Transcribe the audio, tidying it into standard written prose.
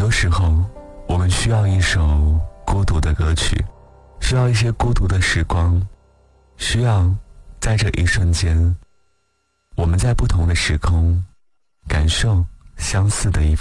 多时候，我们需要一首孤独的歌曲，需要一些孤独的时光，需要在这一瞬间，我们在不同的时空感受相似的一份